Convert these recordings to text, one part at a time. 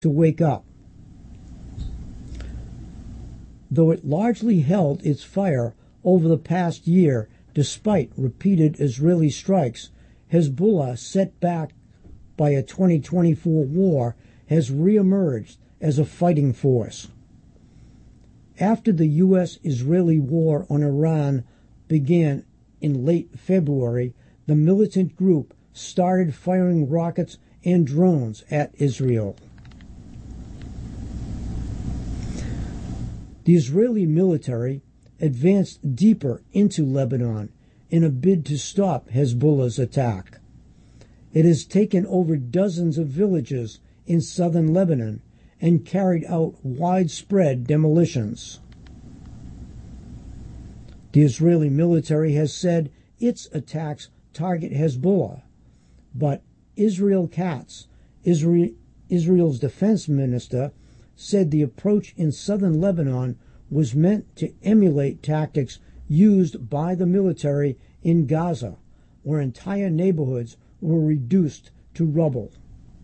to wake up. Though it largely held its fire over the past year despite repeated Israeli strikes, Hezbollah, set back by a 2024 war, has reemerged as a fighting force. After the U.S.-Israeli war on Iran began in late February, the militant group started firing rockets and drones at Israel. The Israeli military advanced deeper into Lebanon in a bid to stop Hezbollah's attack. It has taken over dozens of villages in southern Lebanon and carried out widespread demolitions. The Israeli military has said its attacks target Hezbollah, but Israel Katz, Israel's defense minister, said the approach in southern Lebanon was meant to emulate tactics used by the military in Gaza, where entire neighborhoods were reduced to rubble.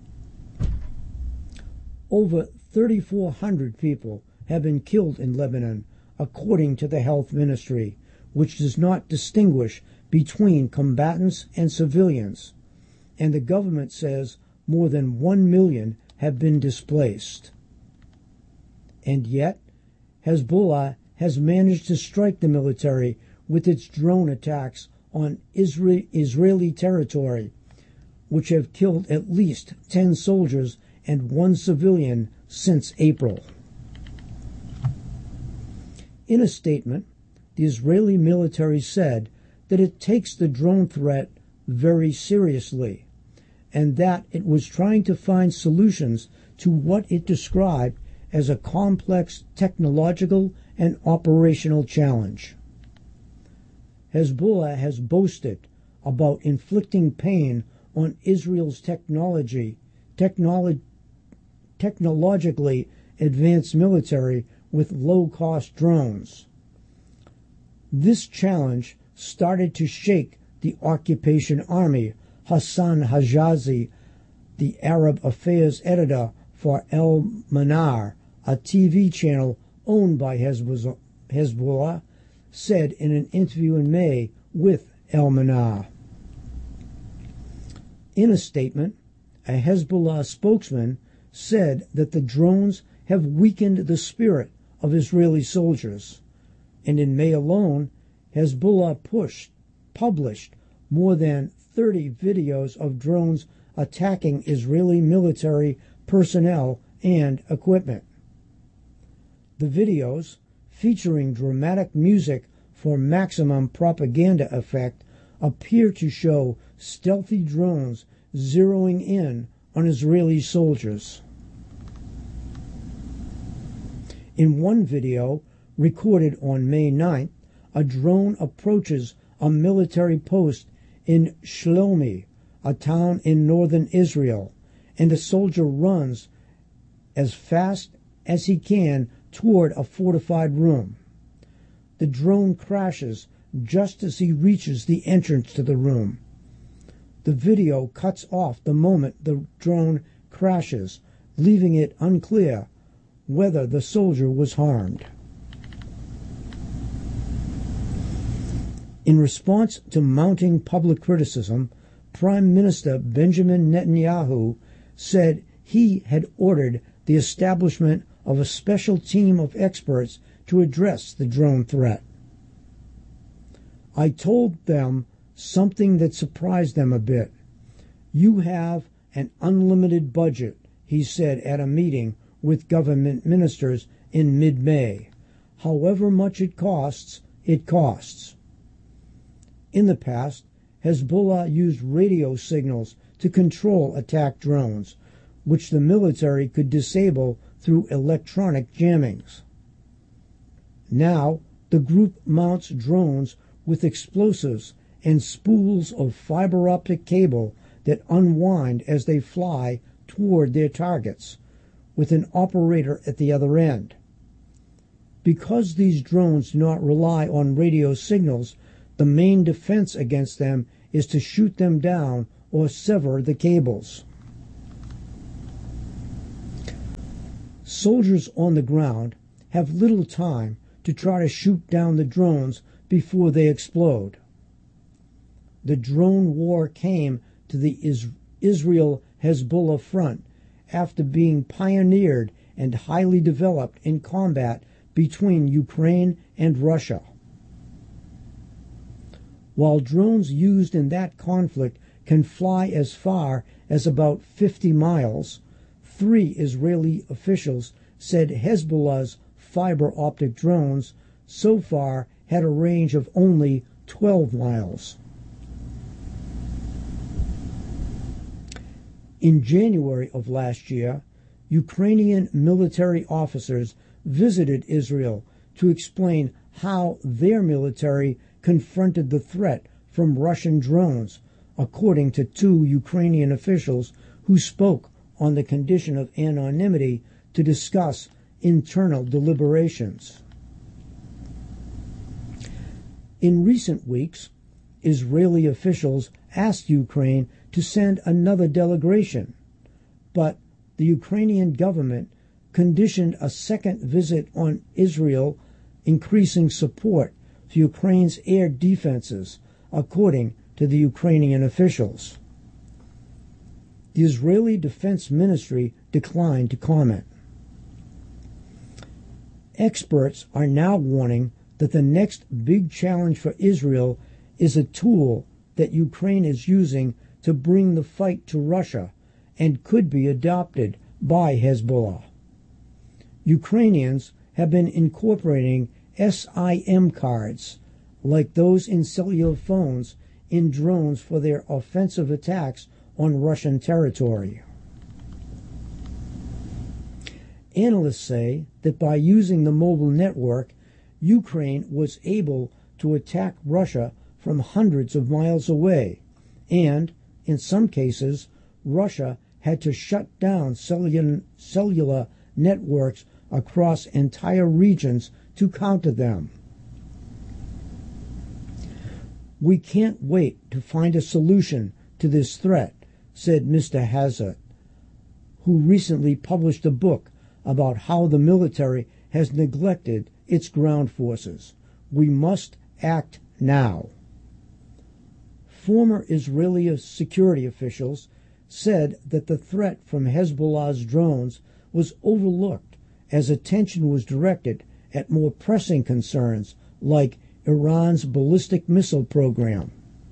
Over 3,400 people have been killed in Lebanon, according to the health ministry, which does not distinguish between combatants and civilians, and the government says more than 1 million have been displaced. And yet, Hezbollah has managed to strike the military with its drone attacks on Israeli territory, which have killed at least 10 soldiers and 1 civilian since April. In a statement, the Israeli military said that it takes the drone threat very seriously, and that it was trying to find solutions to what it described as a complex technological and operational challenge. Hezbollah has boasted about inflicting pain on Israel's technologically advanced military with low-cost drones. This challenge started to shake the occupation army. Hassan Hajazi, the Arab affairs editor for El-Manar, a TV channel owned by Hezbollah, said in an interview in May with El-Manar. In a statement, a Hezbollah spokesman said that the drones have weakened the spirit of Israeli soldiers, and in May alone, Hezbollah published more than 30 videos of drones attacking Israeli military personnel and equipment. The videos, featuring dramatic music for maximum propaganda effect, appear to show stealthy drones zeroing in on Israeli soldiers. In one video, recorded on May 9th, a drone approaches a military post in Shlomi, a town in northern Israel, and the soldier runs as fast as he can toward a fortified room. The drone crashes just as he reaches the entrance to the room. The video cuts off the moment the drone crashes, leaving it unclear whether the soldier was harmed. In response to mounting public criticism, Prime Minister Benjamin Netanyahu said he had ordered the establishment of a special team of experts to address the drone threat. I told them something that surprised them a bit. You have an unlimited budget, he said at a meeting with government ministers in mid-May. However much it costs, it costs. In the past, Hezbollah used radio signals to control attack drones, which the military could disable through electronic jammings. Now, the group mounts drones with explosives and spools of fiber optic cable that unwind as they fly toward their targets, with an operator at the other end. Because these drones do not rely on radio signals, the main defense against them is to shoot them down or sever the cables. Soldiers on the ground have little time to try to shoot down the drones before they explode. The drone war came to the Israel-Hezbollah front after being pioneered and highly developed in combat between Ukraine and Russia. While drones used in that conflict can fly as far as about 50 miles, 3 Israeli officials said Hezbollah's fiber optic drones so far had a range of only 12 miles. In January of last year, Ukrainian military officers visited Israel to explain how their military confronted the threat from Russian drones, according to 2 Ukrainian officials who spoke on the condition of anonymity to discuss internal deliberations. In recent weeks, Israeli officials asked Ukraine to send another delegation, but the Ukrainian government conditioned a second visit on Israel, increasing support for Ukraine's air defenses, according to the Ukrainian officials. The Israeli Defense Ministry declined to comment. Experts are now warning that the next big challenge for Israel is a tool that Ukraine is using to bring the fight to Russia and could be adopted by Hezbollah. Ukrainians have been incorporating SIM cards, like those in cellular phones, in drones for their offensive attacks on Russian territory. Analysts say that by using the mobile network, Ukraine was able to attack Russia from hundreds of miles away, and, in some cases, Russia had to shut down cellular networks across entire regions to counter them. "We can't wait to find a solution to this threat," said Mr. Hazard, who recently published a book about how the military has neglected its ground forces. "We must act now." Former Israeli security officials said that the threat from Hezbollah's drones was overlooked as attention was directed at more pressing concerns like Iran's ballistic missile program.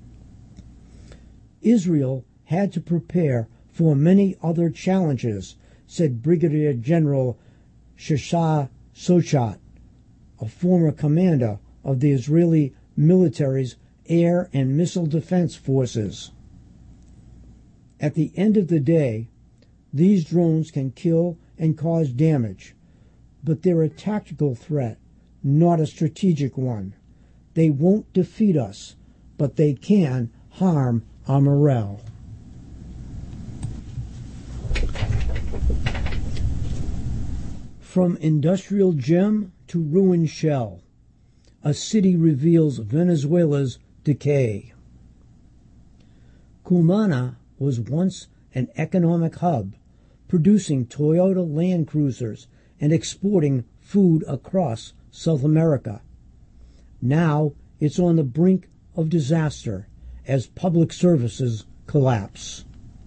Israel had to prepare for many other challenges, said Brigadier General Shesha Sochat, a former commander of the Israeli military's air and missile defense forces. At the end of the day, these drones can kill and cause damage, but they're a tactical threat, not a strategic one. They won't defeat us, but they can harm our morale. From industrial gem to ruined shell, a city reveals Venezuela's decay. Cumana was once an economic hub, producing Toyota Land Cruisers and exporting food across South America. Now it's on the brink of disaster as public services collapse.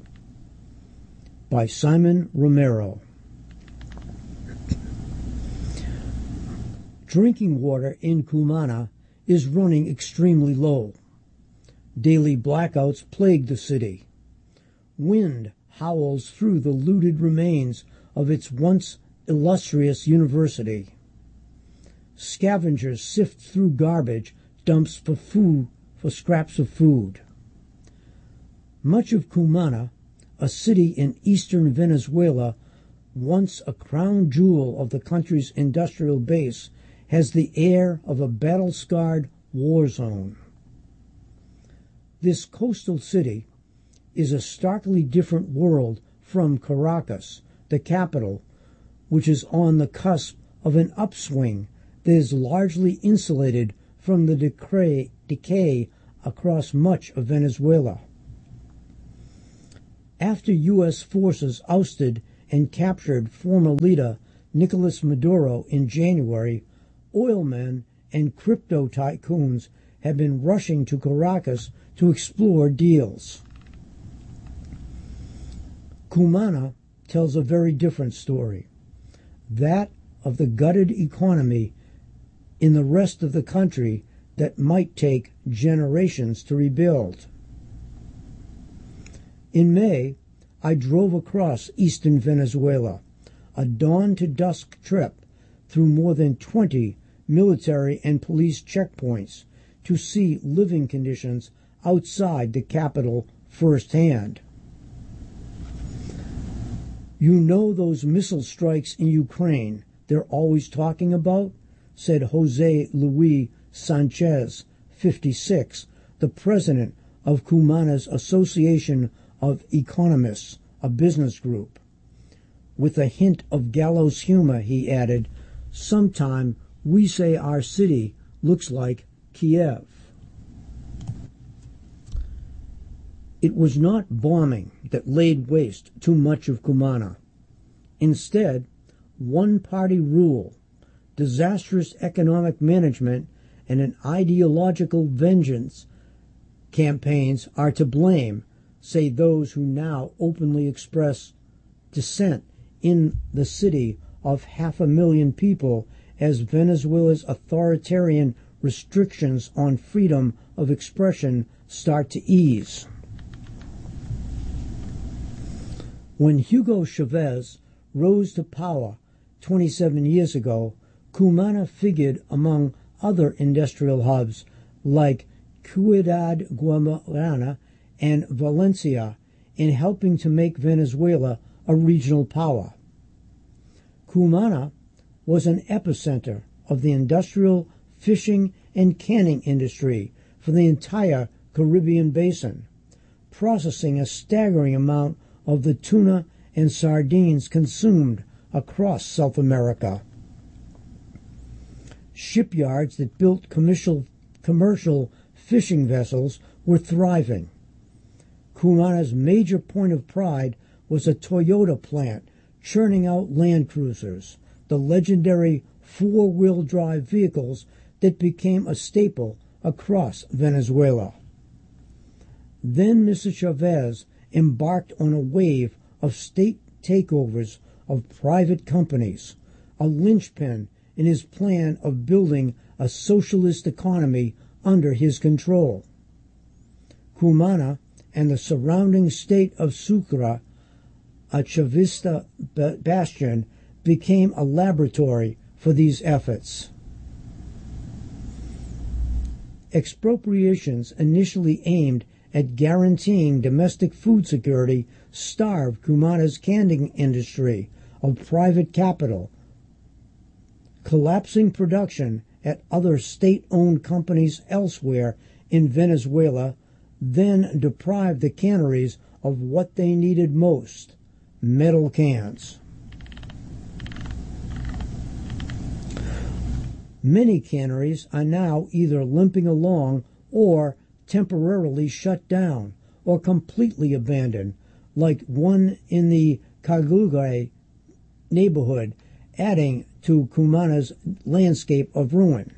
By Simon Romero. Drinking water in Cumana is running extremely low. Daily blackouts plague the city. Wind howls through the looted remains of its once illustrious university. Scavengers sift through garbage dumps for scraps of food. Much of Cumana, a city in eastern Venezuela, once a crown jewel of the country's industrial base, has the air of a battle-scarred war zone. This coastal city is a starkly different world from Caracas, the capital, which is on the cusp of an upswing that is largely insulated from the decay across much of Venezuela. After U.S. forces ousted and captured former leader Nicolas Maduro in January, oilmen and crypto tycoons have been rushing to Caracas to explore deals. Cumana tells a very different story, that of the gutted economy in the rest of the country that might take generations to rebuild. In May, I drove across eastern Venezuela, a dawn-to-dusk trip through more than 20 military and police checkpoints to see living conditions outside the capital firsthand. You know those missile strikes in Ukraine they're always talking about? Said Jose Luis Sanchez, 56, the president of Cumana's Association of Economists, a business group. With a hint of gallows humor, he added, "Sometime we say our city looks like Kiev." It was not bombing that laid waste too much of Cumana. Instead, one-party rule, disastrous economic management, and an ideological vengeance campaigns are to blame, say those who now openly express dissent in the city of 500,000 people as Venezuela's authoritarian restrictions on freedom of expression start to ease. When Hugo Chavez rose to power 27 years ago, Cumana figured among other industrial hubs like Ciudad Guadarrama and Valencia in helping to make Venezuela a regional power. Cumana was an epicenter of the industrial fishing and canning industry for the entire Caribbean basin, processing a staggering amount of the tuna and sardines consumed across South America. Shipyards that built commercial fishing vessels were thriving. Cumana's major point of pride was a Toyota plant churning out Land Cruisers, the legendary four-wheel drive vehicles that became a staple across Venezuela. Then Mr. Chavez embarked on a wave of state takeovers of private companies, a linchpin in his plan of building a socialist economy under his control. Cumana and the surrounding state of Sucre, a Chavista bastion, became a laboratory for these efforts. Expropriations initially aimed at guaranteeing domestic food security starved Cumana's canning industry of private capital. Collapsing production at other state-owned companies elsewhere in Venezuela then deprived the canneries of what they needed most: metal cans. Many canneries are now either limping along or temporarily shut down or completely abandoned, like one in the Caguay neighborhood, adding to Cumana's landscape of ruin.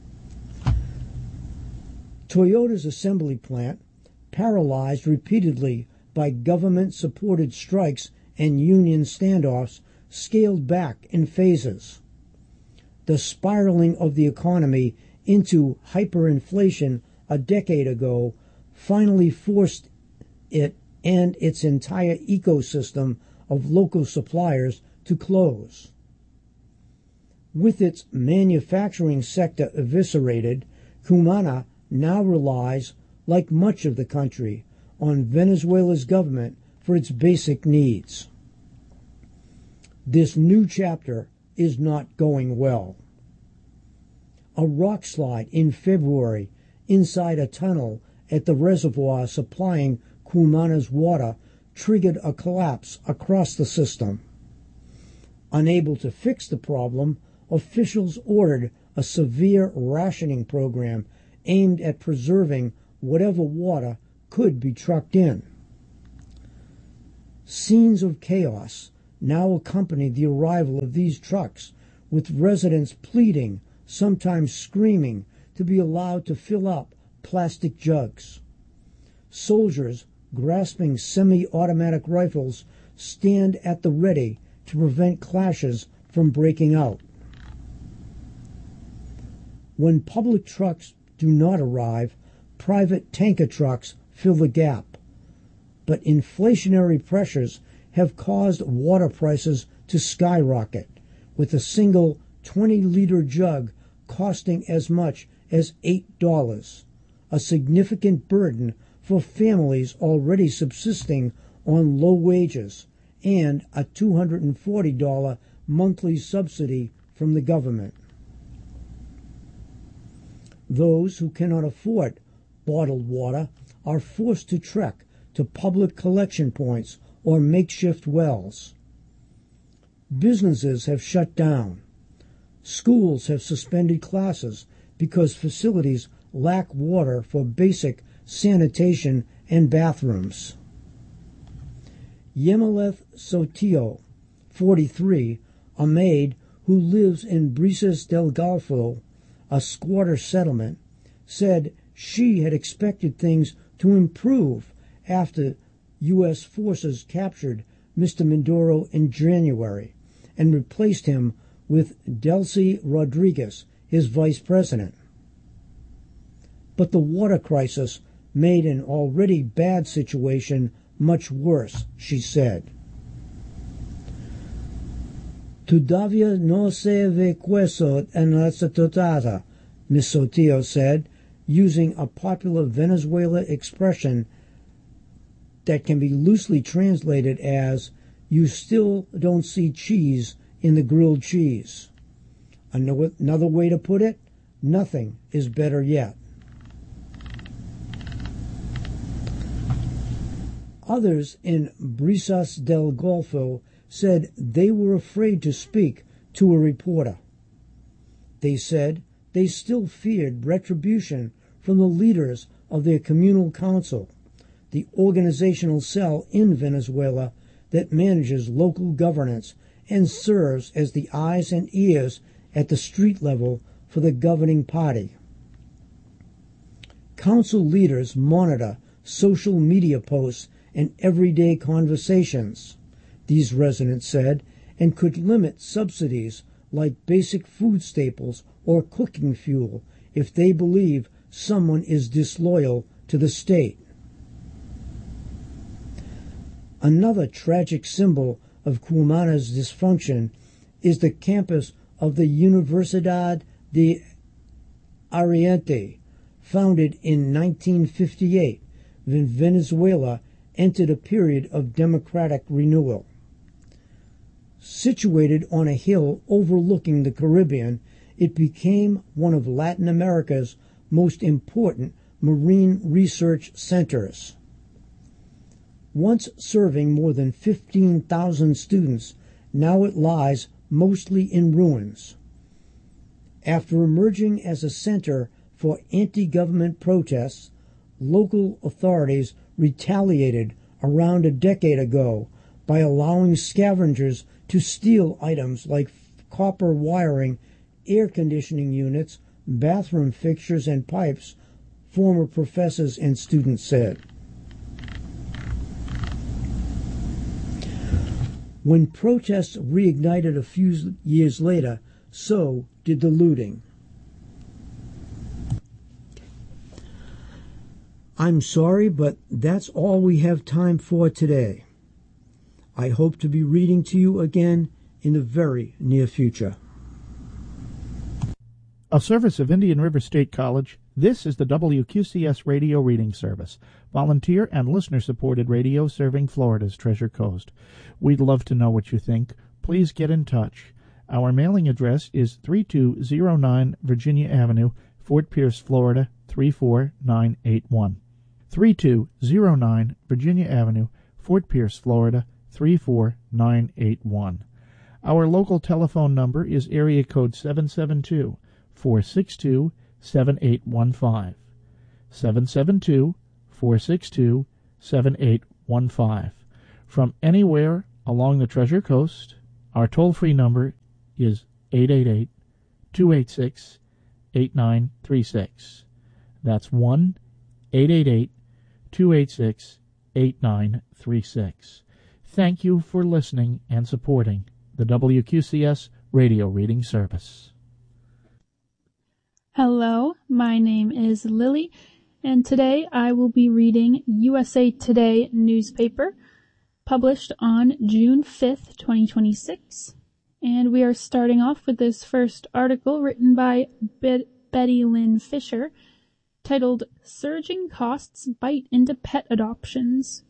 Toyota's assembly plant, paralyzed repeatedly by government-supported strikes and union standoffs, scaled back in phases. The spiraling of the economy into hyperinflation a decade ago finally forced it and its entire ecosystem of local suppliers to close. With its manufacturing sector eviscerated, Cumana now relies, like much of the country, on Venezuela's government for its basic needs. This new chapter is not going well. A rock slide in February inside a tunnel at the reservoir supplying Cumana's water triggered a collapse across the system. Unable to fix the problem, officials ordered a severe rationing program aimed at preserving whatever water could be trucked in. Scenes of chaos now accompany the arrival of these trucks, with residents pleading, sometimes screaming, to be allowed to fill up plastic jugs. Soldiers, grasping semi-automatic rifles, stand at the ready to prevent clashes from breaking out. When public trucks do not arrive, private tanker trucks fill the gap. But inflationary pressures have caused water prices to skyrocket, with a single 20-liter jug costing as much as $8, a significant burden for families already subsisting on low wages, and a $240 monthly subsidy from the government. Those who cannot afford bottled water are forced to trek to public collection points or makeshift wells. Businesses have shut down. Schools have suspended classes because facilities lack water for basic sanitation and bathrooms. Yemeleth Sotillo, 43, a maid who lives in Brisas del Golfo, a squatter settlement, said she had expected things to improve after U.S. forces captured Mr. Mindoro in January and replaced him with Delcy Rodriguez, his vice president. But the water crisis made an already bad situation much worse, she said. Todavía no se ve queso en la ciudad, Ms. Sotillo said, using a popular Venezuela expression that can be loosely translated as, "You still don't see cheese in the grilled cheese." Another way to put it, nothing is better yet. Others in Brisas del Golfo said they were afraid to speak to a reporter. They said they still feared retribution from the leaders of their communal council, the organizational cell in Venezuela that manages local governance and serves as the eyes and ears at the street level for the governing party. Council leaders monitor social media posts and everyday conversations, these residents said, and could limit subsidies like basic food staples or cooking fuel if they believe someone is disloyal to the state. Another tragic symbol of Cuamana's dysfunction is the campus of the Universidad de Oriente, founded in 1958 when Venezuela entered a period of democratic renewal. Situated on a hill overlooking the Caribbean, it became one of Latin America's most important marine research centers. Once serving more than 15,000 students, now it lies mostly in ruins. After emerging as a center for anti-government protests, local authorities retaliated around a decade ago by allowing scavengers to steal items like copper wiring, air conditioning units, bathroom fixtures, and pipes, former professors and students said. When protests reignited a few years later, so did the looting. I'm sorry, but that's all we have time for today. I hope to be reading to you again in the very near future. A service of Indian River State College, this is the WQCS Radio Reading Service, volunteer and listener-supported radio serving Florida's Treasure Coast. We'd love to know what you think. Please get in touch. Our mailing address is 3209 Virginia Avenue, Fort Pierce, Florida, 34981. 3209 Virginia Avenue, Fort Pierce, Florida, 34981. Our local telephone number is area code 772-462-7815. 772-462-7815. From anywhere along the Treasure Coast, our toll-free number is 888-286-8936. That's 1-888-286-8936. Thank you for listening and supporting the WQCS radio reading service. Hello, my name is Lily, and today I will be reading USA Today newspaper, published on June 5th, 2026. And we are starting off with this first article written by Betty Lynn Fisher, titled Surging Costs Bite into Pet Adoptions.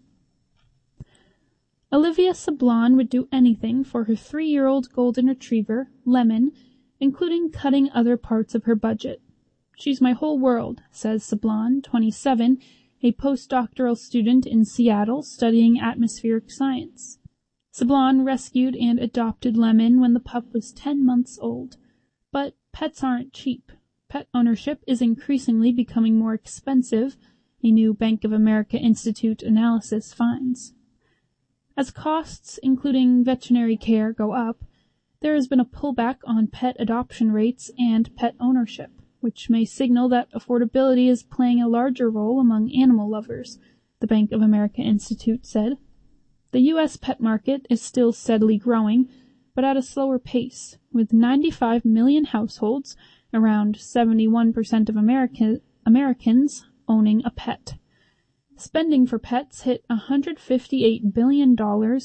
Olivia Sablon would do anything for her 3-year-old golden retriever, Lemon, including cutting other parts of her budget. She's my whole world, says Sablon, 27, a postdoctoral student in Seattle studying atmospheric science. Sablon rescued and adopted Lemon when the pup was 10 months old. But pets aren't cheap. Pet ownership is increasingly becoming more expensive, a new Bank of America Institute analysis finds. As costs, including veterinary care, go up, there has been a pullback on pet adoption rates and pet ownership, which may signal that affordability is playing a larger role among animal lovers, the Bank of America Institute said. The U.S. pet market is still steadily growing, but at a slower pace, with 95 million households, around 71% of Americans, owning a pet. Spending for pets hit $158 billion in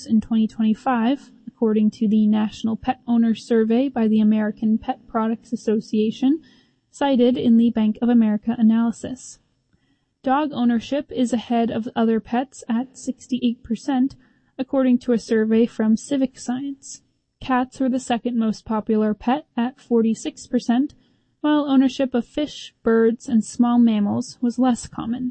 2025, according to the National Pet Owner Survey by the American Pet Products Association, cited in the Bank of America analysis. Dog ownership is ahead of other pets at 68%, according to a survey from Civic Science. Cats were the second most popular pet at 46%, while ownership of fish, birds, and small mammals was less common.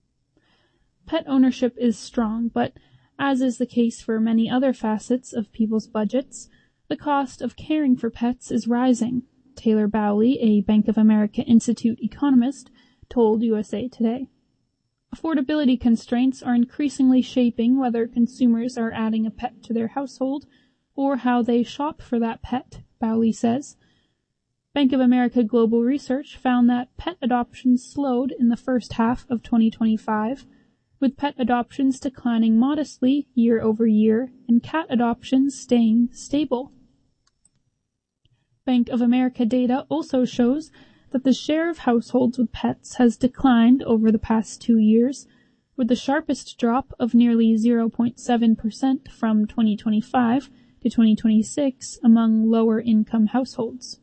Pet ownership is strong, but as is the case for many other facets of people's budgets, the cost of caring for pets is rising, Taylor Bowley, a Bank of America Institute economist, told USA Today. Affordability constraints are increasingly shaping whether consumers are adding a pet to their household or how they shop for that pet, Bowley says. Bank of America Global Research found that pet adoptions slowed in the first half of 2025, with pet adoptions declining modestly year over year and cat adoptions staying stable. Bank of America data also shows that the share of households with pets has declined over the past 2 years, with the sharpest drop of nearly 0.7% from 2025 to 2026 among lower-income households.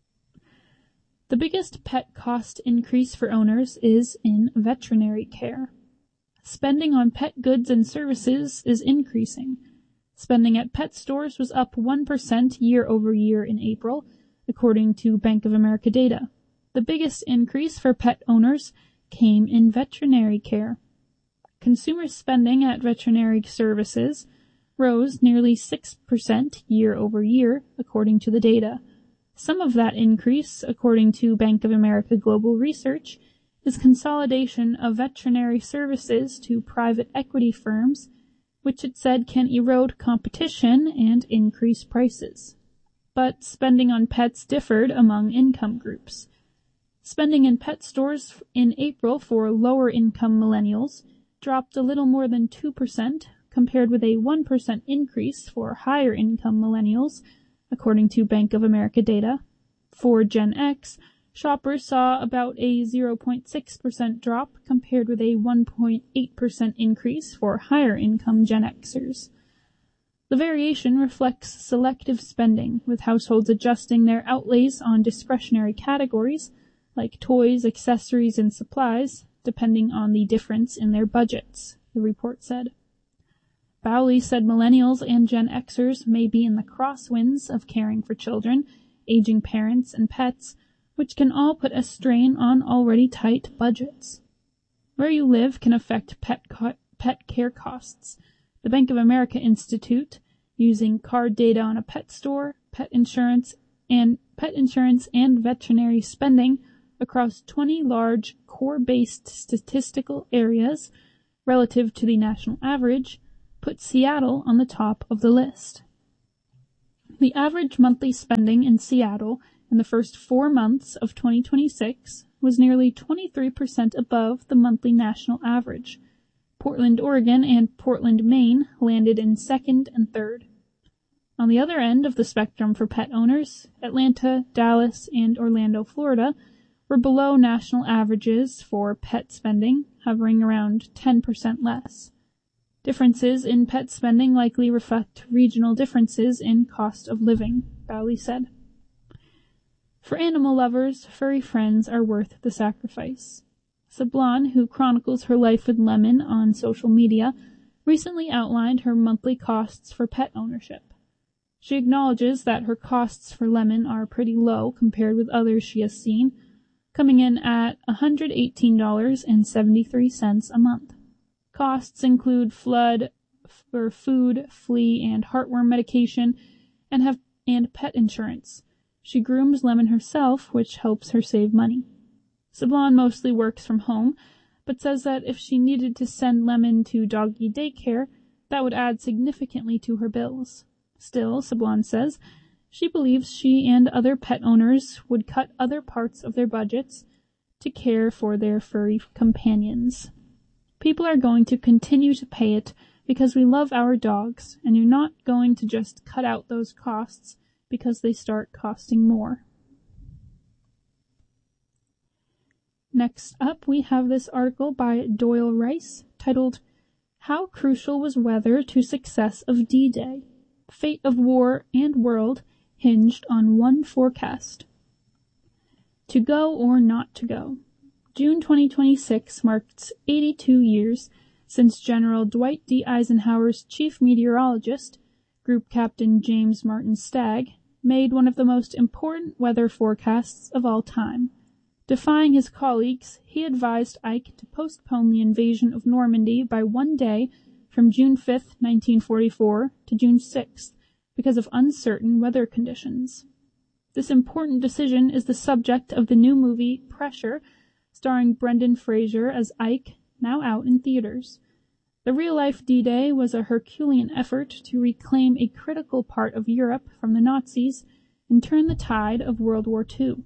The biggest pet cost increase for owners is in veterinary care. Spending on pet goods and services is increasing. Spending at pet stores was up 1% year over year in April, according to Bank of America data. The biggest increase for pet owners came in veterinary care. Consumer spending at veterinary services rose nearly 6% year over year, according to the data. Some of that increase, according to Bank of America Global Research, is consolidation of veterinary services to private equity firms, which it said can erode competition and increase prices. But spending on pets differed among income groups. Spending in pet stores in April for lower-income millennials dropped a little more than 2%, compared with a 1% increase for higher-income millennials, according to Bank of America data. For Gen X, shoppers saw about a 0.6% drop compared with a 1.8% increase for higher-income Gen Xers. The variation reflects selective spending, with households adjusting their outlays on discretionary categories, like toys, accessories, and supplies, depending on the difference in their budgets, the report said. Bowley said millennials and Gen Xers may be in the crosswinds of caring for children, aging parents, and pets, which can all put a strain on already tight budgets. Where you live can affect pet care costs. The Bank of America Institute, using card data on a pet store, pet insurance, and veterinary spending across 20 large core-based statistical areas relative to the national average, put Seattle on the top of the list. The average monthly spending in Seattle in the first 4 months of 2026 was nearly 23% above the monthly national average. Portland, Oregon and Portland, Maine landed in second and third. On the other end of the spectrum for pet owners, Atlanta, Dallas, and Orlando, Florida were below national averages for pet spending, hovering around 10% less. Differences in pet spending likely reflect regional differences in cost of living, Bowley said. For animal lovers, furry friends are worth the sacrifice. Sablon, who chronicles her life with Lemon on social media, recently outlined her monthly costs for pet ownership. She acknowledges that her costs for Lemon are pretty low compared with others she has seen, coming in at $118.73 a month. Costs include food, flea, and heartworm medication, and pet insurance. She grooms Lemon herself, which helps her save money. Sablon mostly works from home, but says that if she needed to send Lemon to doggy daycare, that would add significantly to her bills. Still, Sablon says, she believes she and other pet owners would cut other parts of their budgets to care for their furry companions. People are going to continue to pay it because we love our dogs, and you're not going to just cut out those costs because they start costing more. Next up, we have this article by Doyle Rice titled, How Crucial Was Weather to Success of D-Day? Fate of War and World Hinged on One Forecast. To go or not to go. June 2026 marks 82 years since General Dwight D. Eisenhower's chief meteorologist, Group Captain James Martin Stagg, made one of the most important weather forecasts of all time. Defying his colleagues, he advised Ike to postpone the invasion of Normandy by 1 day from June 5, 1944 to June 6th because of uncertain weather conditions. This important decision is the subject of the new movie Pressure, starring Brendan Fraser as Ike, now out in theaters. The real-life D-Day was a Herculean effort to reclaim a critical part of Europe from the Nazis and turn the tide of World War II.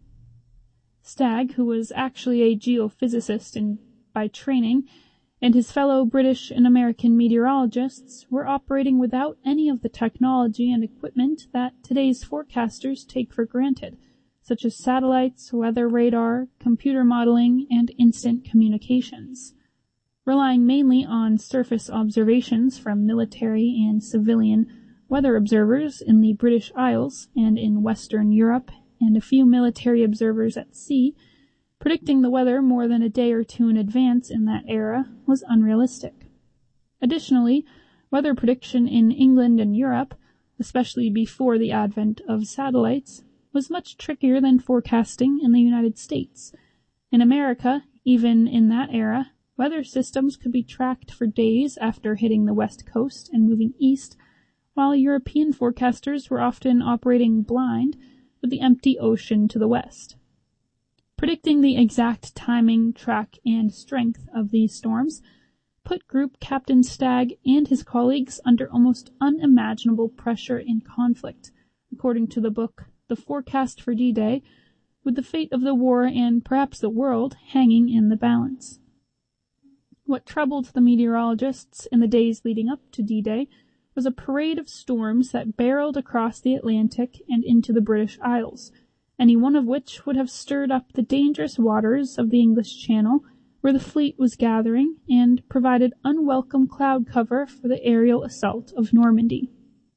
Stagg, who was actually a geophysicist by training, and his fellow British and American meteorologists were operating without any of the technology and equipment that today's forecasters take for granted, such as satellites, weather radar, computer modeling, and instant communications. Relying mainly on surface observations from military and civilian weather observers in the British Isles and in Western Europe, and a few military observers at sea, predicting the weather more than a day or two in advance in that era was unrealistic. Additionally, weather prediction in England and Europe, especially before the advent of satellites, was much trickier than forecasting in the United States. In America, even in that era, weather systems could be tracked for days after hitting the west coast and moving east, while European forecasters were often operating blind with the empty ocean to the west. Predicting the exact timing, track, and strength of these storms put Group Captain Stagg and his colleagues under almost unimaginable pressure and conflict, according to the book The Forecast for D-Day, with the fate of the war and perhaps the world hanging in the balance. What troubled the meteorologists in the days leading up to D-Day was a parade of storms that barreled across the Atlantic and into the British Isles, any one of which would have stirred up the dangerous waters of the English Channel where the fleet was gathering and provided unwelcome cloud cover for the aerial assault of Normandy.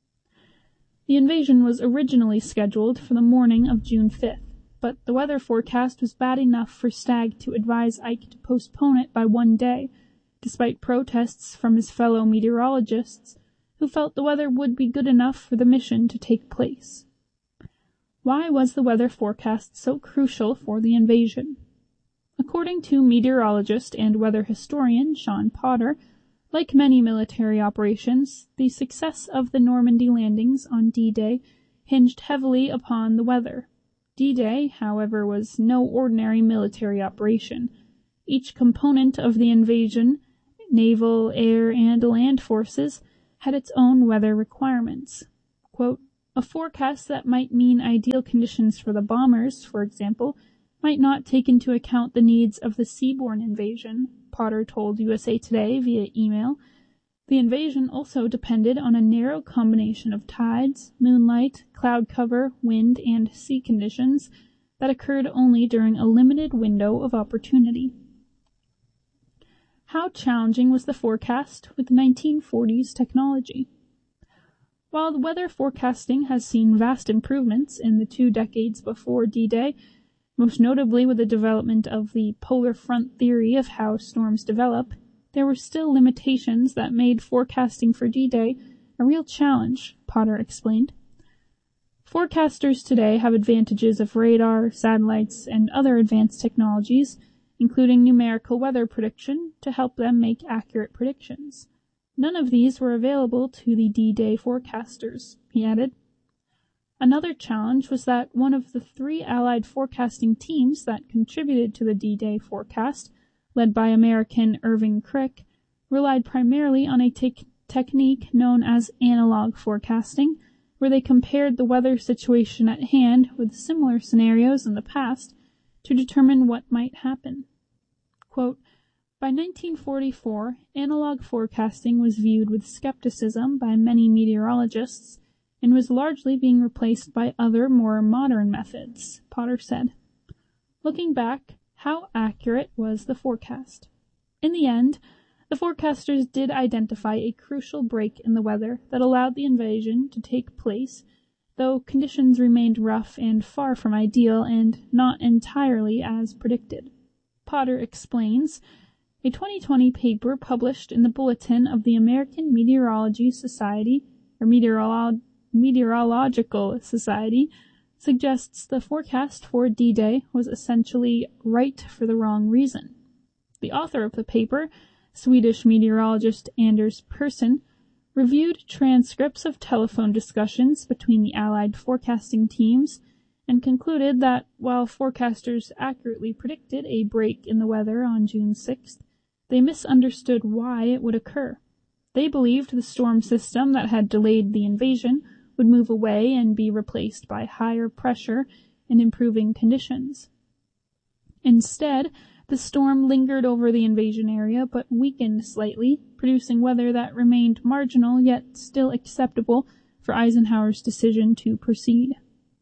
The invasion was originally scheduled for the morning of June 5th, but the weather forecast was bad enough for Stagg to advise Ike to postpone it by 1 day, despite protests from his fellow meteorologists who felt the weather would be good enough for the mission to take place. Why was the weather forecast so crucial for the invasion? According to meteorologist and weather historian Sean Potter, like many military operations, the success of the Normandy landings on D-Day hinged heavily upon the weather. D-Day, however, was no ordinary military operation. Each component of the invasion, naval, air, and land forces, had its own weather requirements. Quote, a forecast that might mean ideal conditions for the bombers, for example, might not take into account the needs of the seaborne invasion, Potter told USA Today via email. The invasion also depended on a narrow combination of tides, moonlight, cloud cover, wind, and sea conditions that occurred only during a limited window of opportunity. How challenging was the forecast with 1940s technology? While the weather forecasting has seen vast improvements in the 2 decades before D-Day, most notably with the development of the polar front theory of how storms develop, there were still limitations that made forecasting for D-Day a real challenge, Potter explained. Forecasters today have advantages of radar, satellites, and other advanced technologies, including numerical weather prediction, to help them make accurate predictions. None of these were available to the D-Day forecasters, he added. Another challenge was that one of the 3 Allied forecasting teams that contributed to the D-Day forecast, led by American Irving Crick, relied primarily on a technique known as analog forecasting, where they compared the weather situation at hand with similar scenarios in the past to determine what might happen. Quote, by 1944, analog forecasting was viewed with skepticism by many meteorologists and was largely being replaced by other, more modern methods, Potter said. Looking back, how accurate was the forecast? In the end, the forecasters did identify a crucial break in the weather that allowed the invasion to take place, though conditions remained rough and far from ideal and not entirely as predicted. Potter explains, a 2020 paper published in the Bulletin of the American Meteorology Society, or Meteorological Society, suggests the forecast for D-Day was essentially right for the wrong reason. The author of the paper, Swedish meteorologist Anders Persson, reviewed transcripts of telephone discussions between the Allied forecasting teams and concluded that while forecasters accurately predicted a break in the weather on June 6th, they misunderstood why it would occur. They believed the storm system that had delayed the invasion would move away and be replaced by higher pressure and improving conditions. Instead, the storm lingered over the invasion area but weakened slightly, producing weather that remained marginal yet still acceptable for Eisenhower's decision to proceed.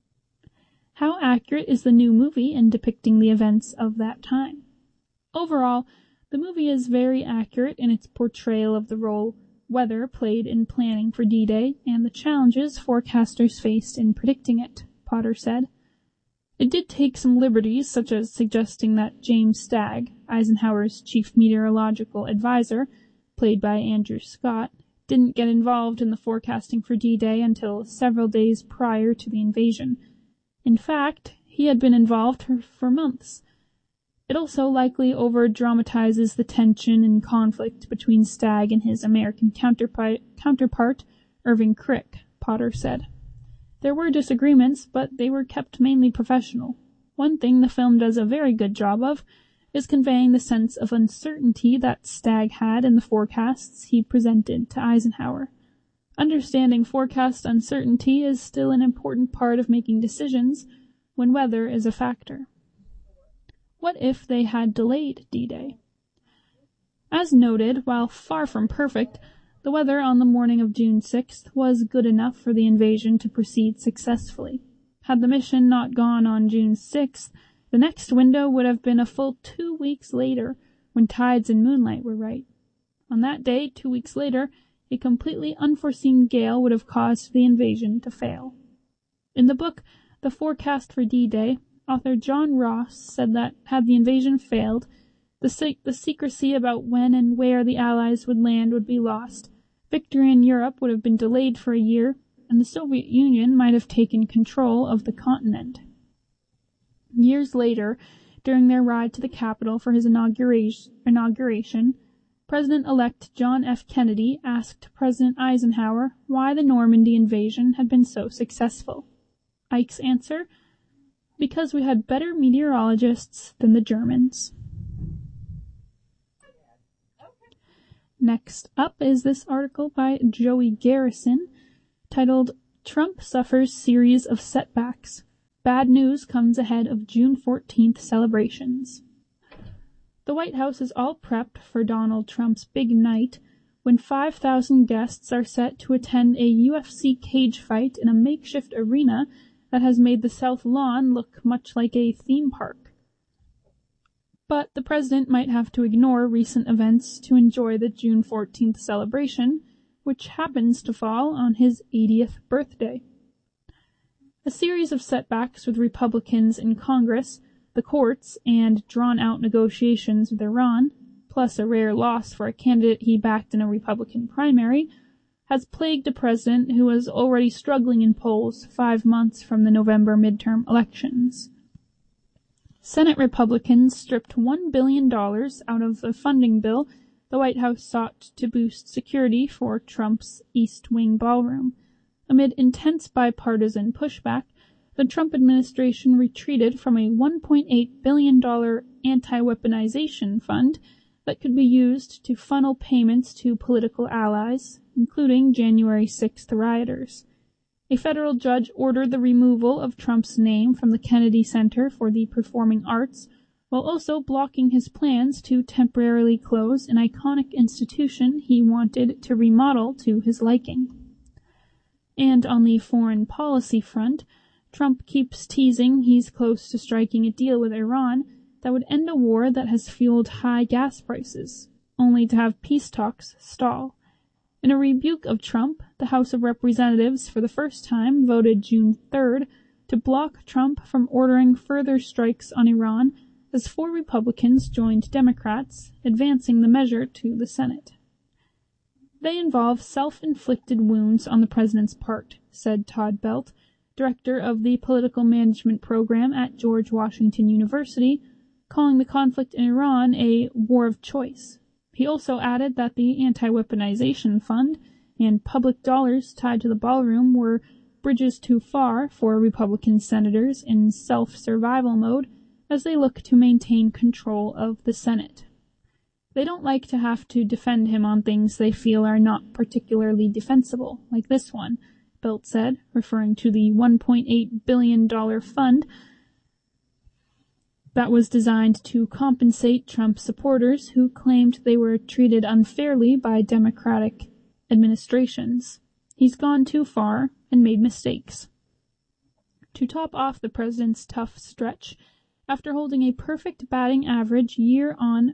How accurate is the new movie in depicting the events of that time? Overall, the movie is very accurate in its portrayal of the role weather played in planning for D-Day and the challenges forecasters faced in predicting it, Potter said. It did take some liberties, such as suggesting that James Stagg, Eisenhower's chief meteorological advisor, played by Andrew Scott, didn't get involved in the forecasting for D-Day until several days prior to the invasion. In fact, he had been involved for months. It also likely over-dramatizes the tension and conflict between Stagg and his American counterpart, Irving Crick, Potter said. There were disagreements, but they were kept mainly professional. One thing the film does a very good job of is conveying the sense of uncertainty that Stagg had in the forecasts he presented to Eisenhower. Understanding forecast uncertainty is still an important part of making decisions when weather is a factor. What if they had delayed D-Day? As noted, while far from perfect, the weather on the morning of June 6th was good enough for the invasion to proceed successfully. Had the mission not gone on June 6th, the next window would have been a full 2 weeks later, when tides and moonlight were right. On that day, 2 weeks later, a completely unforeseen gale would have caused the invasion to fail. In the book, The Forecast for D-Day, author John Ross said that, had the invasion failed, the secrecy about when and where the Allies would land would be lost, victory in Europe would have been delayed for a year, and the Soviet Union might have taken control of the continent. Years later, during their ride to the Capitol for his inauguration, President-elect John F. Kennedy asked President Eisenhower why the Normandy invasion had been so successful. Ike's answer: because we had better meteorologists than the Germans. Next up is this article by Joey Garrison titled Trump Suffers Series of Setbacks. Bad news comes ahead of June 14th celebrations. The White House is all prepped for Donald Trump's big night when 5,000 guests are set to attend a UFC cage fight in a makeshift arena that has made the South Lawn look much like a theme park. But the president might have to ignore recent events to enjoy the June 14th celebration, which happens to fall on his 80th birthday. A series of setbacks with Republicans in Congress, the courts, and drawn-out negotiations with Iran, plus a rare loss for a candidate he backed in a Republican primary, has plagued a president who was already struggling in polls 5 months from the November midterm elections. Senate Republicans stripped $1 billion out of the funding bill the White House sought to boost security for Trump's East Wing ballroom. Amid intense bipartisan pushback, the Trump administration retreated from a $1.8 billion anti-weaponization fund that could be used to funnel payments to political allies, including January 6th rioters. A federal judge ordered the removal of Trump's name from the Kennedy Center for the Performing Arts, while also blocking his plans to temporarily close an iconic institution he wanted to remodel to his liking. And on the foreign policy front, Trump keeps teasing he's close to striking a deal with Iran that would end a war that has fueled high gas prices, only to have peace talks stall. In a rebuke of Trump, the House of Representatives for the first time voted June 3rd to block Trump from ordering further strikes on Iran as 4 Republicans joined Democrats, advancing the measure to the Senate. They involve self-inflicted wounds on the president's part, said Todd Belt, director of the Political Management Program at George Washington University, calling the conflict in Iran a war of choice. He also added that the anti-weaponization fund and public dollars tied to the ballroom were bridges too far for Republican senators in self-survival mode as they look to maintain control of the Senate. They don't like to have to defend him on things they feel are not particularly defensible, like this one, Belt said, referring to the $1.8 billion fund that was designed to compensate Trump supporters who claimed they were treated unfairly by Democratic administrations. He's gone too far and made mistakes. To top off the president's tough stretch, after holding a perfect batting average year on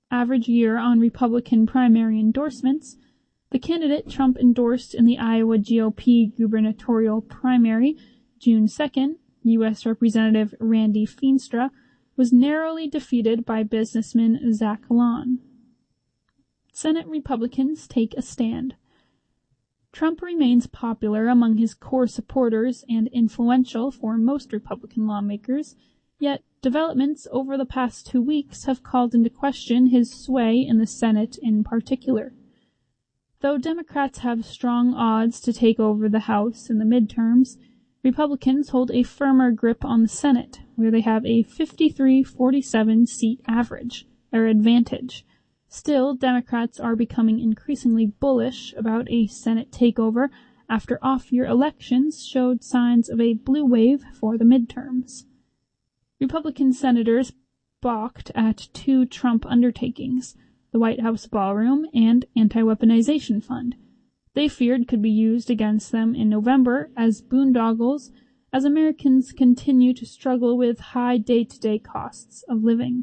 Republican primary endorsements, the candidate Trump endorsed in the Iowa GOP gubernatorial primary, June 2nd, U.S. Representative Randy Feenstra, was narrowly defeated by businessman Zach Long. Senate Republicans take a stand. Trump remains popular among his core supporters and influential for most Republican lawmakers, yet developments over the past 2 weeks have called into question his sway in the Senate in particular. Though Democrats have strong odds to take over the House in the midterms, Republicans hold a firmer grip on the Senate, where they have a 53-47 seat average, their advantage. Still, Democrats are becoming increasingly bullish about a Senate takeover after off-year elections showed signs of a blue wave for the midterms. Republican senators balked at 2 Trump undertakings, the White House ballroom and anti-weaponization fund. They feared could be used against them in November as boondoggles as Americans continue to struggle with high day-to-day costs of living.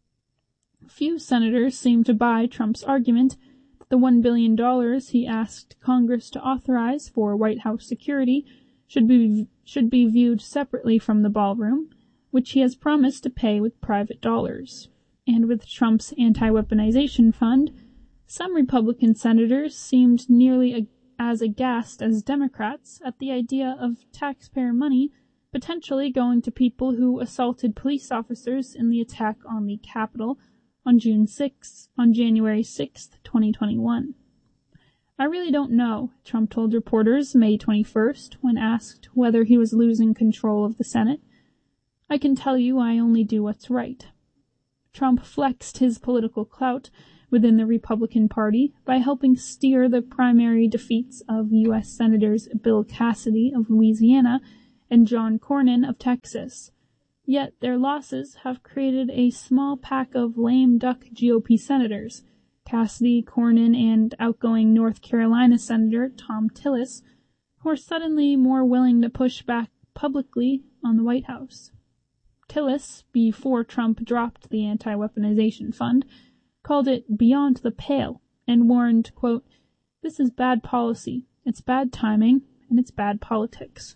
Few senators seem to buy Trump's argument that the $1 billion he asked Congress to authorize for White House security should be viewed separately from the ballroom, which he has promised to pay with private dollars. And with Trump's anti-weaponization fund, some Republican senators seemed nearly as aghast as Democrats at the idea of taxpayer money potentially going to people who assaulted police officers in the attack on the Capitol on January 6th, 2021. I really don't know, Trump told reporters May 21st when asked whether he was losing control of the Senate. I can tell you I only do what's right. Trump flexed his political clout within the Republican Party by helping steer the primary defeats of U.S. Senators Bill Cassidy of Louisiana and John Cornyn of Texas. Yet their losses have created a small pack of lame duck GOP senators, Cassidy, Cornyn, and outgoing North Carolina Senator Thom Tillis, who are suddenly more willing to push back publicly on the White House. Tillis, before Trump dropped the anti-weaponization fund, called it beyond the pale and warned, quote, "This is bad policy, it's bad timing, and it's bad politics."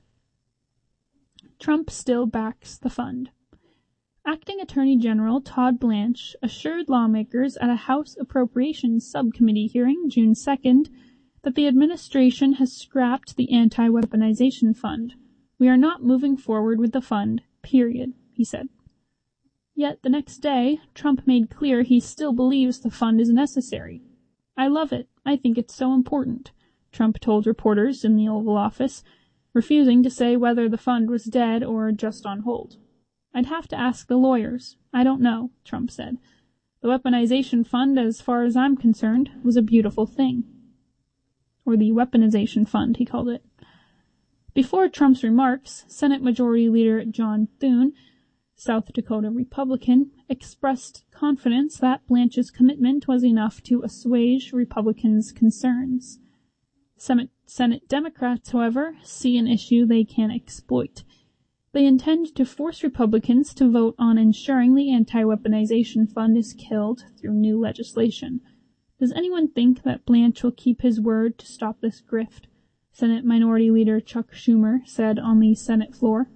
Trump still backs the fund. Acting Attorney General Todd Blanche assured lawmakers at a House Appropriations Subcommittee hearing June 2nd that the administration has scrapped the anti-weaponization fund. "We are not moving forward with the fund, period," he said. Yet the next day, Trump made clear he still believes the fund is necessary. "I love it. I think it's so important," Trump told reporters in the Oval Office, refusing to say whether the fund was dead or just on hold. "I'd have to ask the lawyers. I don't know," Trump said. "The weaponization fund, as far as I'm concerned, was a beautiful thing." Or the weaponization fund, he called it. Before Trump's remarks, Senate Majority Leader John Thune, South Dakota Republican, expressed confidence that Blanche's commitment was enough to assuage Republicans' concerns. Senate Democrats, however, see an issue they can exploit. They intend to force Republicans to vote on ensuring the anti-weaponization fund is killed through new legislation. Does anyone think that Blanche will keep his word to stop this grift? Senate Minority Leader Chuck Schumer said on the Senate floor.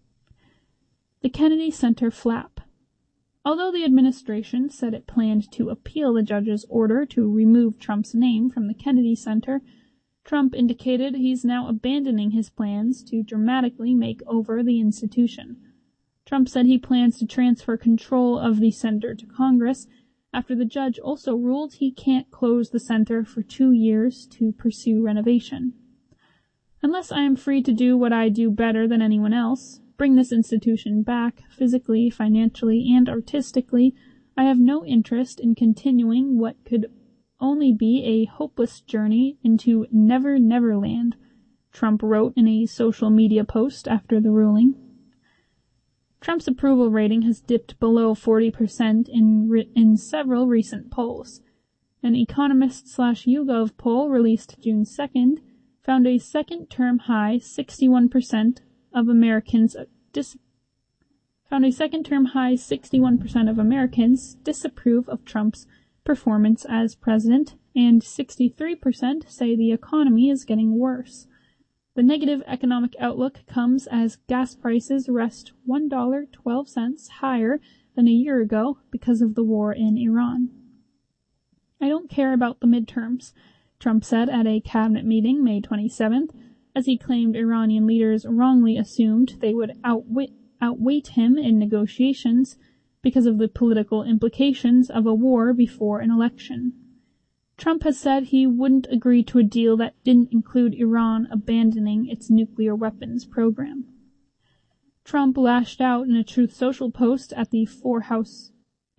The Kennedy Center flap. Although the administration said it planned to appeal the judge's order to remove Trump's name from the Kennedy Center, Trump indicated he's now abandoning his plans to dramatically make over the institution. Trump said he plans to transfer control of the center to Congress after the judge also ruled he can't close the center for 2 years to pursue renovation. "Unless I am free to do what I do better than anyone else, bring this institution back physically, financially, and artistically, I have no interest in continuing what could only be a hopeless journey into Never Never Land," Trump wrote in a social media post after the ruling. Trump's approval rating has dipped below 40% in several recent polls. An Economist/YouGov poll released June 2nd found a second-term high 61% of Americans disapprove of Trump's performance as president, and 63% say the economy is getting worse. The negative economic outlook comes as gas prices rest $1.12 higher than a year ago because of the war in Iran. "I don't care about the midterms," Trump said at a cabinet meeting May 27th, as he claimed Iranian leaders wrongly assumed they would outweight him in negotiations because of the political implications of a war before an election. Trump has said he wouldn't agree to a deal that didn't include Iran abandoning its nuclear weapons program. Trump lashed out in a Truth Social post at the four House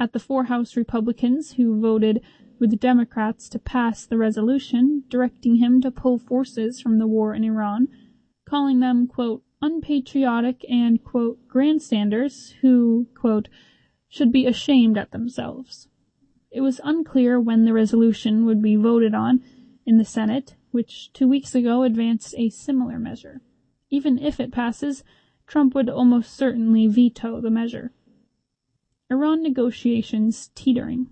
Republicans who voted with Democrats to pass the resolution, directing him to pull forces from the war in Iran, calling them, quote, unpatriotic and, quote, grandstanders who, quote, should be ashamed at themselves. It was unclear when the resolution would be voted on in the Senate, which 2 weeks ago advanced a similar measure. Even if it passes, Trump would almost certainly veto the measure. Iran negotiations teetering.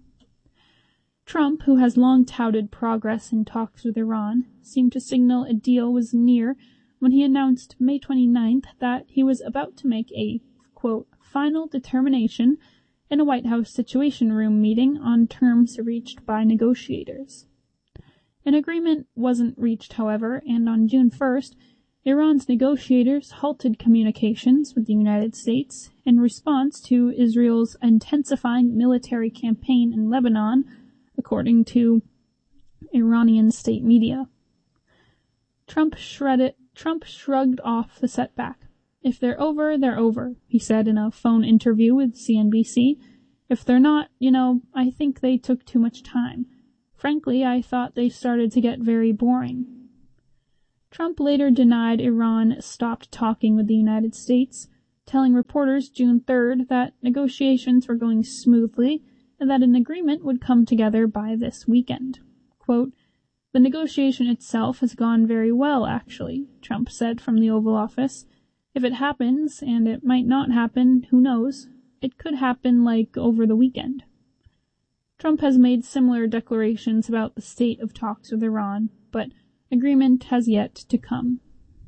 Trump, who has long touted progress in talks with Iran, seemed to signal a deal was near when he announced May 29th that he was about to make a, quote, final determination in a White House Situation Room meeting on terms reached by negotiators. An agreement wasn't reached, however, and on June 1st, Iran's negotiators halted communications with the United States in response to Israel's intensifying military campaign in Lebanon, according to Iranian state media. Trump shrugged off the setback. If they're over, they're over, he said in a phone interview with CNBC, If they're not, I think they took too much time. Frankly, I thought they started to get very boring. Trump later denied Iran stopped talking with the United States, telling reporters June 3rd that negotiations were going smoothly and that an agreement would come together by this weekend. Quote, "The negotiation itself has gone very well, actually," Trump said from the Oval Office. "If it happens, and it might not happen, who knows? It could happen over the weekend." Trump has made similar declarations about the state of talks with Iran, but agreement has yet to come.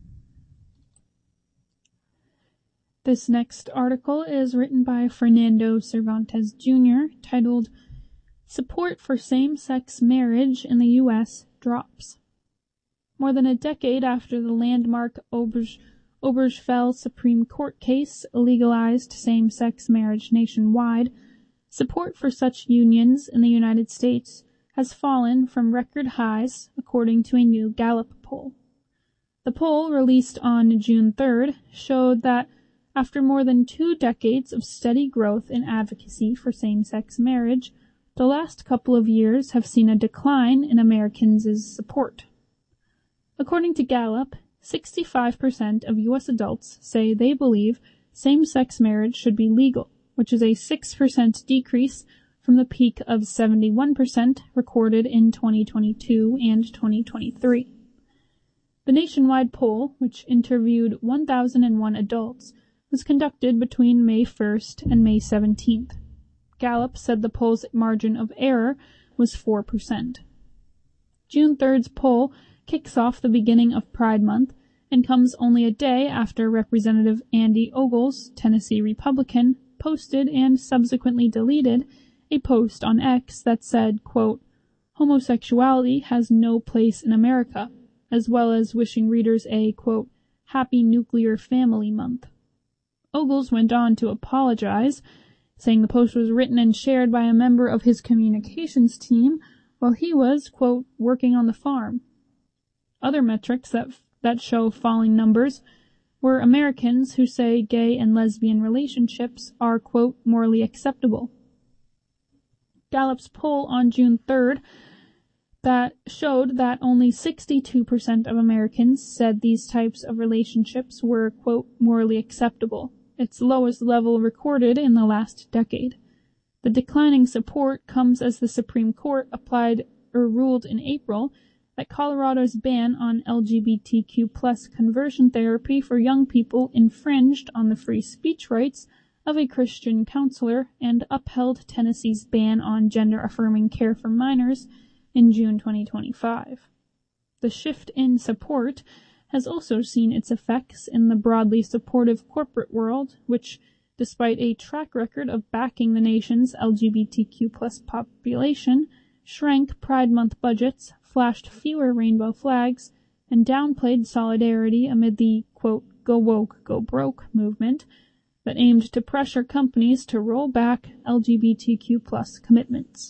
This next article is written by Fernando Cervantes Jr., titled "Support for Same-Sex Marriage in the U.S. Drops." More than a decade after the landmark Obergefell Supreme Court case legalized same-sex marriage nationwide, support for such unions in the United States has fallen from record highs, according to a new Gallup poll. The poll, released on June 3rd, showed that after more than 2 decades of steady growth in advocacy for same-sex marriage, the last couple of years have seen a decline in Americans' support. According to Gallup, 65% of U.S. adults say they believe same-sex marriage should be legal, which is a 6% decrease from the peak of 71% recorded in 2022 and 2023. The nationwide poll, which interviewed 1,001 adults, was conducted between May 1st and May 17th. Gallup said the poll's margin of error was 4%. June 3rd's poll kicks off the beginning of Pride Month and comes only a day after Representative Andy Ogles, Tennessee Republican, posted and subsequently deleted a post on X that said, quote, "Homosexuality has no place in America," as well as wishing readers a, quote, "Happy Nuclear Family Month." Ogles went on to apologize, saying the post was written and shared by a member of his communications team while he was, quote, "working on the farm." Other metrics that show falling numbers were Americans who say gay and lesbian relationships are, quote, "morally acceptable." Gallup's poll on June 3rd that showed that only 62% of Americans said these types of relationships were, quote, "morally acceptable," its lowest level recorded in the last decade. The declining support comes as the Supreme Court ruled in April that Colorado's ban on LGBTQ+ conversion therapy for young people infringed on the free speech rights of a Christian counselor and upheld Tennessee's ban on gender-affirming care for minors in June 2025. The shift in support has also seen its effects in the broadly supportive corporate world, which, despite a track record of backing the nation's LGBTQ+ population, shrank Pride Month budgets, flashed fewer rainbow flags, and downplayed solidarity amid the, quote, "go woke, go broke" movement that aimed to pressure companies to roll back LGBTQ+ commitments.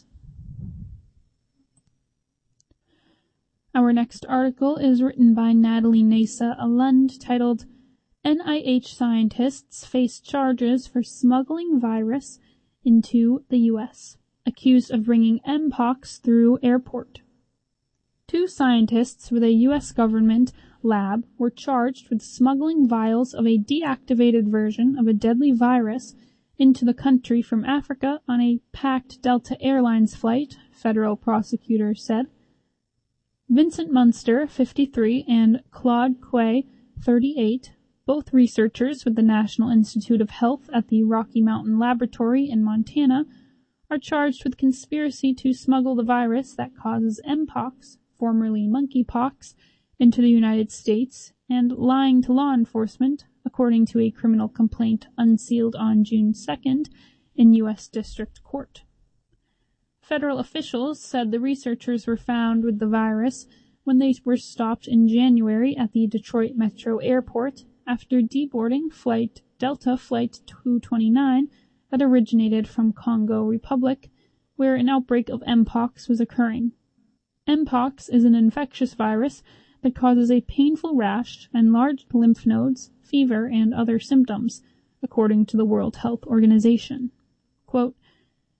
Our next article is written by Natalie Nasa Alund, titled "NIH Scientists Face Charges for Smuggling Virus into the U.S., Accused of Bringing Mpox Through Airport." 2 scientists with a U.S. government lab were charged with smuggling vials of a deactivated version of a deadly virus into the country from Africa on a packed Delta Airlines flight, federal prosecutors said. Vincent Munster, 53, and Claude Quay, 38, both researchers with the National Institute of Health at the Rocky Mountain Laboratory in Montana, are charged with conspiracy to smuggle the virus that causes Mpox, formerly monkeypox, into the United States, and lying to law enforcement, according to a criminal complaint unsealed on June 2nd in U.S. District Court. Federal officials said the researchers were found with the virus when they were stopped in January at the Detroit Metro Airport after deboarding Delta Flight 229 that originated from Congo Republic, where an outbreak of Mpox was occurring. Mpox is an infectious virus that causes a painful rash and large lymph nodes, fever, and other symptoms, according to the World Health Organization. Quote,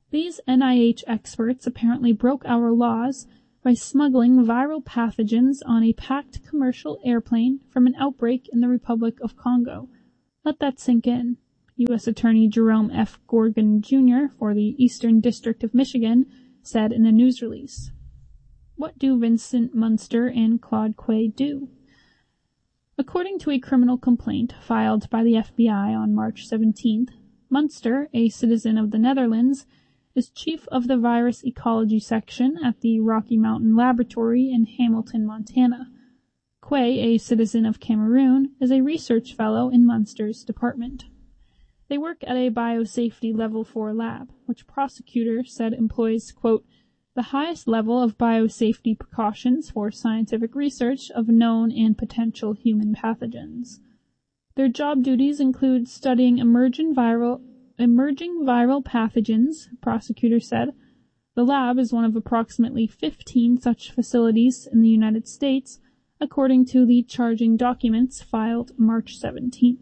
These NIH experts apparently broke our laws by smuggling viral pathogens on a packed commercial airplane from an outbreak in the Republic of Congo. Let that sink in. U.S. Attorney Jerome F. Gorgon, Jr. for the Eastern District of Michigan said in a news release. What do Vincent Munster and Claude Quay do? According to a criminal complaint filed by the FBI on March 17th, Munster, a citizen of the Netherlands, is chief of the virus ecology section at the Rocky Mountain Laboratory in Hamilton, Montana. Quay, a citizen of Cameroon, is a research fellow in Munster's department. They work at a biosafety level 4 lab, which prosecutors said employs, quote, the highest level of biosafety precautions for scientific research of known and potential human pathogens. Their job duties include studying emerging viral pathogens, prosecutors said. The lab is one of approximately 15 such facilities in the United States, according to the charging documents filed March 17th.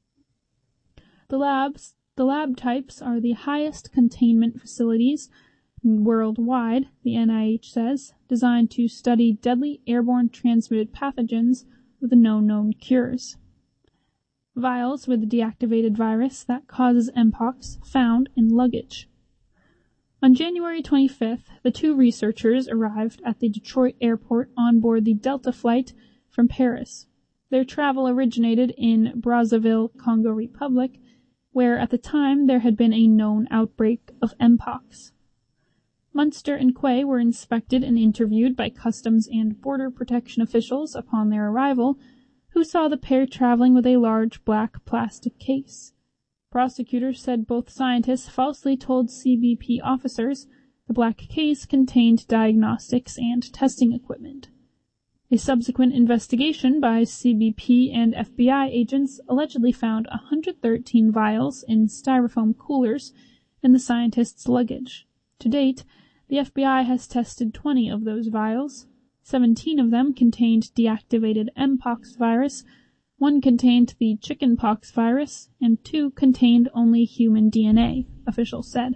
The lab types are the highest containment facilities worldwide, the NIH says, designed to study deadly airborne transmitted pathogens with no known cures. Vials with deactivated virus that causes Mpox found in luggage. On January 25th, the two researchers arrived at the Detroit airport on board the Delta flight from Paris. Their travel originated in Brazzaville, Congo Republic, where at the time there had been a known outbreak of Mpox. Munster and Quay were inspected and interviewed by Customs and Border Protection officials upon their arrival, who saw the pair traveling with a large black plastic case. Prosecutors said both scientists falsely told CBP officers the black case contained diagnostics and testing equipment. A subsequent investigation by CBP and FBI agents allegedly found 113 vials in styrofoam coolers in the scientists' luggage. To date, the FBI has tested 20 of those vials. 17 of them contained deactivated Mpox virus, 1 contained the chickenpox virus, and 2 contained only human DNA, officials said.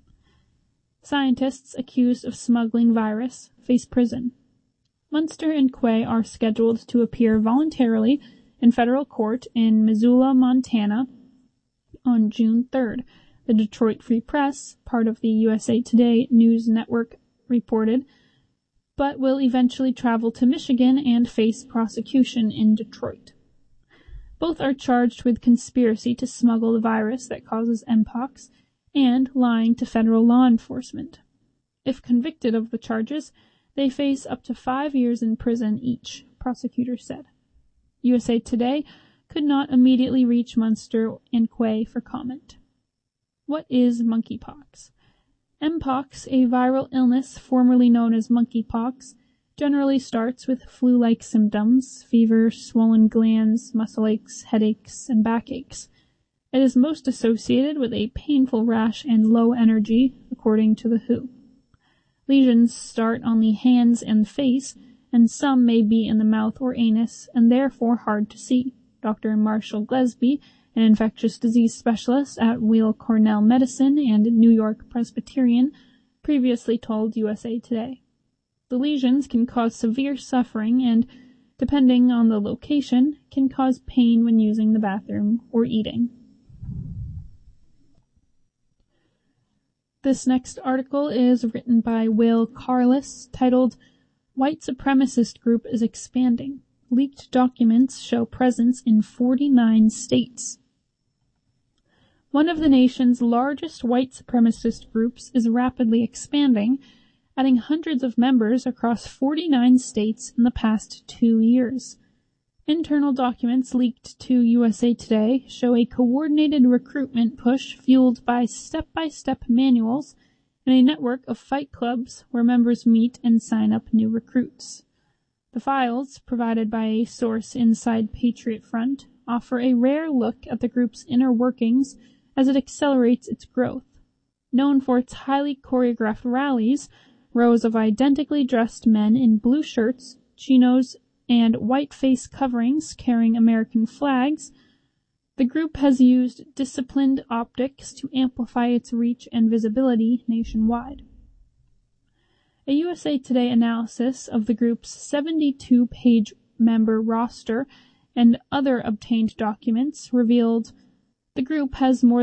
Scientists accused of smuggling virus face prison. Munster and Quay are scheduled to appear voluntarily in federal court in Missoula, Montana on June 3rd. The Detroit Free Press, part of the USA Today news network, reported, but will eventually travel to Michigan and face prosecution in Detroit. Both are charged with conspiracy to smuggle the virus that causes Mpox and lying to federal law enforcement. If convicted of the charges, they face up to 5 years in prison each, prosecutors said. USA Today could not immediately reach Munster and Quay for comment. What is monkeypox? Mpox, a viral illness formerly known as monkeypox, generally starts with flu-like symptoms, fever, swollen glands, muscle aches, headaches, and backaches. It is most associated with a painful rash and low energy, according to the WHO. Lesions start on the hands and face, and some may be in the mouth or anus, and therefore hard to see. Dr. Marshall Glesby, an infectious disease specialist at Weill Cornell Medicine and New York Presbyterian, previously told USA Today. The lesions can cause severe suffering and, depending on the location, can cause pain when using the bathroom or eating. This next article is written by Will Carless, titled, White Supremacist Group is Expanding. Leaked documents show presence in 49 states. One of the nation's largest white supremacist groups is rapidly expanding, adding hundreds of members across 49 states in the past 2 years. Internal documents leaked to USA Today show a coordinated recruitment push fueled by step-by-step manuals and a network of fight clubs where members meet and sign up new recruits. The files, provided by a source inside Patriot Front, offer a rare look at the group's inner workings as it accelerates its growth. Known for its highly choreographed rallies, rows of identically dressed men in blue shirts, chinos, and white face coverings carrying American flags, The group has used disciplined optics to amplify its reach and visibility nationwide. A USA Today analysis of the group's 72-page member roster and other obtained documents revealed the group has more